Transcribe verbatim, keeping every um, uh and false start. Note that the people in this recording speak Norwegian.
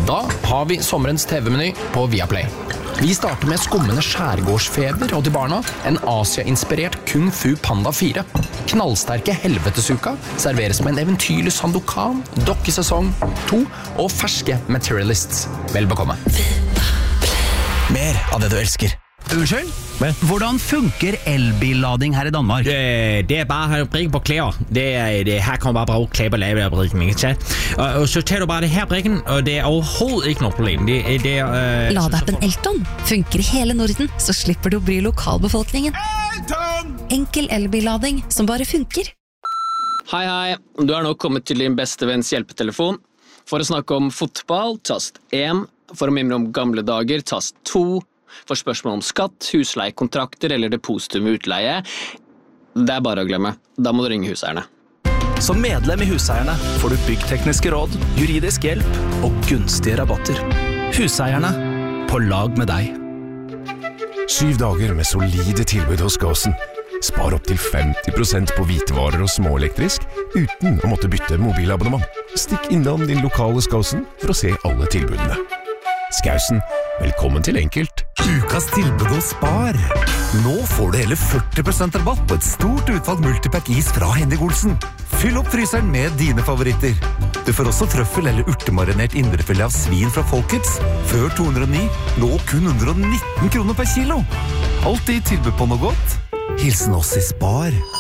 Da har vi sommerens T V-meny på Viaplay. Vi starter med skummende skjærgårdsfeber og til barna en Asia-inspirert Kung Fu Panda fire. Knallsterke helvetesuka serveres med en eventyrlig Sandokan, dokkesesong to og ferske Materialists. Vel bekomme. Mer av det du elsker. Unnskyld? Hvordan funker elbillading her i Danmark? Det, det er bare brikken på klær. Det er, det, her kan man bare bruge klær på lave af brikken, ikke sant? Og, og så tager du bare det her brikken, og det er overhovedet ikke noget problem. Det, det er, øh, Ladeappen Elton funker i hele Norden, så slipper du å bry lokalbefolkningen. Elton! Enkel elbillading som bare funker. Hei, hei. Du er nå kommet til din beste venns hjelpetelefon. For å snakke om fotball, tast én. For å mimre om gamle dager, tast to. For spørsmål om skatt, husleie, kontrakter eller depositum ved utleie, det er bare å glemme. Da må du ringe Huseierne. Som medlem i Huseierne får du byggtekniske råd, juridisk hjelp og gunstige rabatter. Huseierne, på lag med deg. Syv dager med solide tilbud hos Gåsen. Spar opp til femti prosent på hvitevarer og småelektrisk uten å måtte bytte mobilabonnement. Stikk innom din lokale Gåsen for å se alle tilbudene. Skausen, velkommen til Enkelt. Ukas tilbud hos Spar. Nå får du hele førti prosent rabatt på et stort utvalg multipack is fra Henning Olsen. Fyll opp fryseren med dine favoritter. Du får også trøffel eller urtemarinert indrefilet av svin fra Folkets. Før to hundre og ni, nå kun one hundred nineteen kroner per kilo. Alltid tilbud på noe godt. Hilsen oss i Spar.